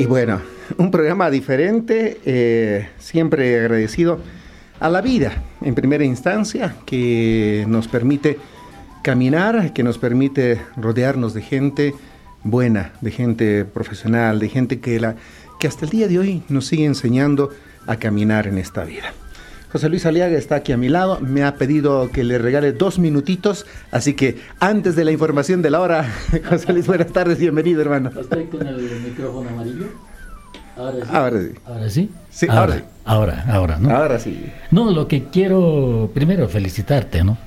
Y bueno, un programa diferente, siempre agradecido a la vida, en primera instancia, que nos permite caminar, que nos permite rodearnos de gente buena, de gente profesional, de gente que hasta el día de hoy nos sigue enseñando a caminar en esta vida. José Luis Aliaga está aquí a mi lado, me ha pedido que le regale 2 minutitos, así que antes de la información de la hora, José Luis, buenas tardes, bienvenido, hermano. ¿Estoy con el micrófono amarillo? Ahora sí. ¿Ahora sí? Sí, ahora sí. Ahora, ¿no? Ahora sí. No, lo que quiero, primero felicitarte, ¿no?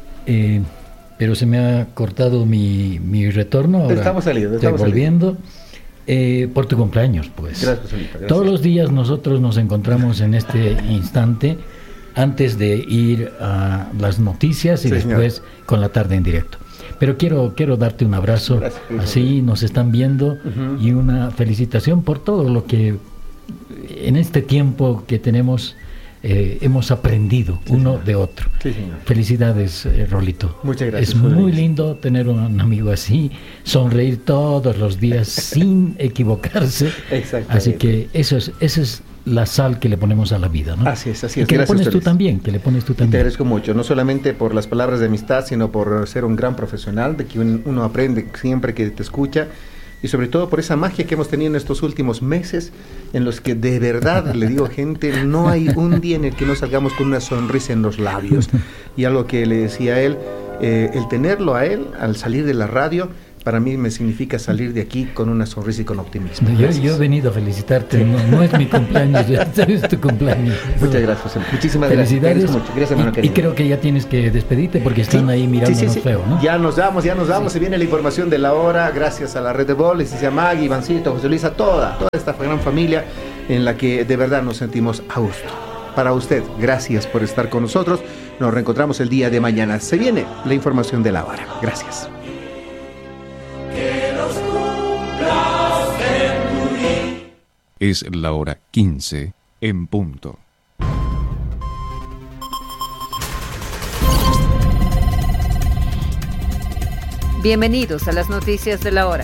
Pero se me ha cortado mi retorno. Ahora estamos saliendo. Estoy volviendo. Por tu cumpleaños, pues. Gracias, Solita, gracias. Todos los días nosotros nos encontramos en este instante antes de ir a las noticias y sí, después señor, con la tarde en directo. Pero quiero darte un abrazo, gracias, así nos están viendo, y una felicitación por todo lo que en este tiempo que tenemos hemos aprendido, sí, uno de otro. Sí, felicidades, Rolito. Muchas gracias. Es muy lindo tener un amigo así, sonreír todos los días sin equivocarse. Así que esa es la sal que le ponemos a la vida, ¿no? Así es. Y que le pones tú también, que le pones tú también. Y te agradezco mucho, no solamente por las palabras de amistad, sino por ser un gran profesional, de que uno aprende siempre que te escucha, y sobre todo por esa magia que hemos tenido en estos últimos meses, en los que de verdad, le digo gente, no hay un día en el que no salgamos con una sonrisa en los labios. Y algo que le decía a él, el tenerlo a él al salir de la radio, para mí me significa salir de aquí con una sonrisa y con optimismo. Yo he venido a felicitarte, sí. No es mi cumpleaños, es tu cumpleaños. Muchas gracias, muchísimas felicidades. Gracias. Y creo que ya tienes que despedirte porque están ahí mirándonos feo, ¿no? Ya nos vamos, se viene la información de la hora, gracias a la red de Bol, licencia Maggie, Ivancito, José Luis, a toda esta gran familia en la que de verdad nos sentimos a gusto. Para usted, gracias por estar con nosotros, nos reencontramos el día de mañana. Se viene la información de la hora. Gracias. Es la hora 15 en punto. Bienvenidos a las noticias de la hora.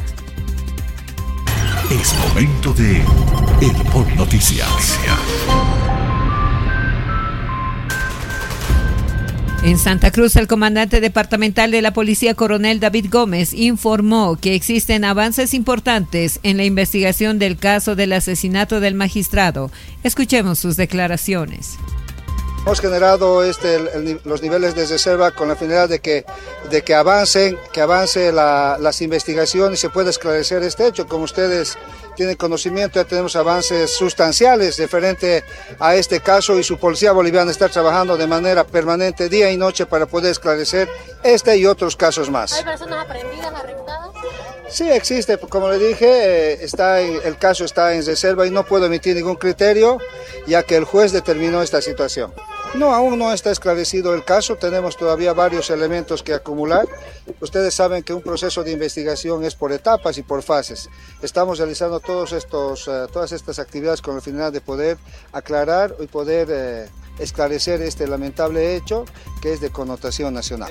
Es momento de El Pol Noticias. En Santa Cruz, el comandante departamental de la Policía, coronel David Gómez, informó que existen avances importantes en la investigación del caso del asesinato del magistrado. Escuchemos sus declaraciones. Hemos generado los niveles de reserva con la finalidad de que avance las investigaciones y se pueda esclarecer este hecho. Como ustedes tienen conocimiento, ya tenemos avances sustanciales referente a este caso y su policía boliviana está trabajando de manera permanente día y noche para poder esclarecer este y otros casos más. ¿Hay personas aprendidas, arrestadas? Sí, existe. Como le dije, el caso está en reserva y no puedo emitir ningún criterio ya que el juez determinó esta situación. No, aún no está esclarecido el caso, tenemos todavía varios elementos que acumular. Ustedes saben que un proceso de investigación es por etapas y por fases. Estamos realizando todas estas actividades con la finalidad de poder aclarar y poder esclarecer este lamentable hecho que es de connotación nacional.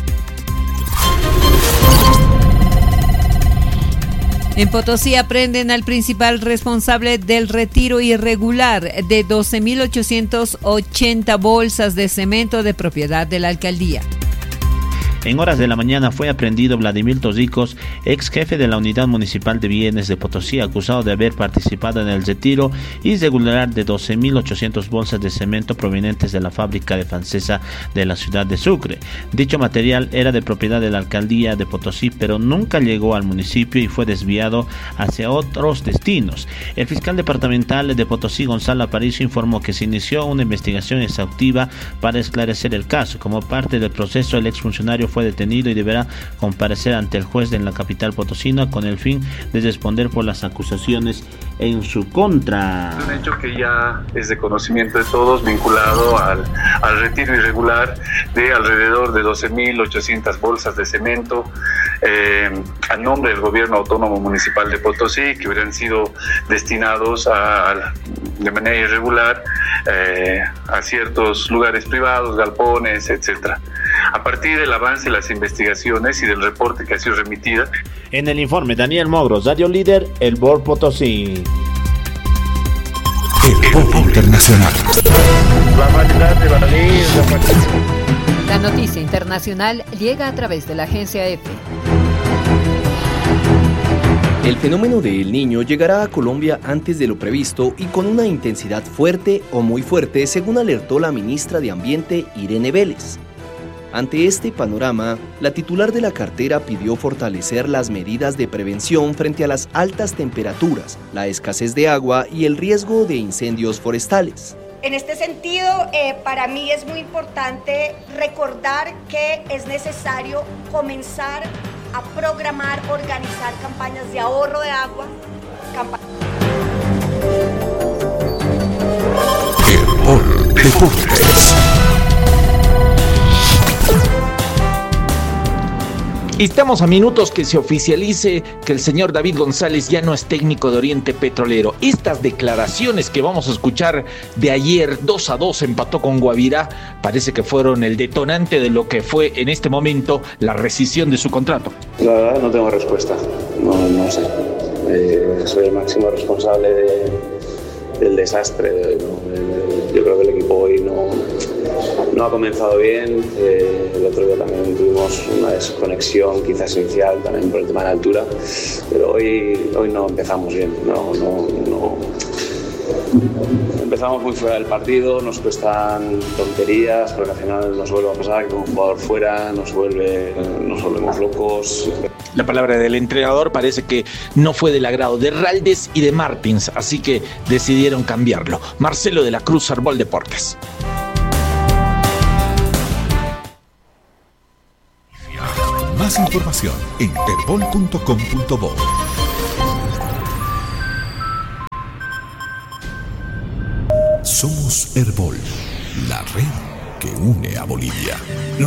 En Potosí aprenden al principal responsable del retiro irregular de 12.880 bolsas de cemento de propiedad de la alcaldía. En horas de la mañana fue aprehendido Vladimir Tozicos, ex jefe de la Unidad Municipal de Bienes de Potosí, acusado de haber participado en el retiro irregular de 12.800 bolsas de cemento provenientes de la fábrica de Fancesa de la ciudad de Sucre. Dicho material era de propiedad de la alcaldía de Potosí, pero nunca llegó al municipio y fue desviado hacia otros destinos. El fiscal departamental de Potosí, Gonzalo Aparicio, informó que se inició una investigación exhaustiva para esclarecer el caso. Como parte del proceso, el exfuncionario fue detenido y deberá comparecer ante el juez de la capital potosina con el fin de responder por las acusaciones en su contra. Un hecho que ya es de conocimiento de todos, vinculado al retiro irregular de alrededor de 12.800 bolsas de cemento a nombre del gobierno autónomo municipal de Potosí, que hubieran sido destinados de manera irregular a ciertos lugares privados, galpones, etcétera. a partir del avance de las investigaciones y del reporte que ha sido remitida. En el informe, Daniel Mogros, Radio Líder, El Bor Potosí. El Pop Internacional. La noticia internacional llega a través de la agencia EFE. El fenómeno de El Niño llegará a Colombia antes de lo previsto y con una intensidad fuerte o muy fuerte, según alertó la ministra de Ambiente, Irene Vélez. Ante este panorama, la titular de la cartera pidió fortalecer las medidas de prevención frente a las altas temperaturas, la escasez de agua y el riesgo de incendios forestales. En este sentido, para mí es muy importante recordar que es necesario comenzar a programar, organizar campañas de ahorro de agua. El Pol Deportes. Y estamos a minutos que se oficialice que el señor David González ya no es técnico de Oriente Petrolero. Estas declaraciones que vamos a escuchar de ayer, 2-2 empató con Guavirá, parece que fueron el detonante de lo que fue en este momento la rescisión de su contrato. La verdad no tengo respuesta, no sé. Soy el máximo responsable del desastre. Yo creo que el equipo hoy no ha comenzado bien. El otro día también tuvimos una desconexión quizás inicial también por el tema de la altura, pero hoy no empezamos bien. Empezamos muy fuera del partido, nos cuestan tonterías, pero al final nos vuelve a pasar que con un jugador fuera nos volvemos locos. La palabra del entrenador parece que no fue del agrado de Raldes y de Martins, así que decidieron cambiarlo. Marcelo de la Cruz, Arbol Deportes. Más información en herbol.com.bo. Somos Herbol, la red que une a Bolivia.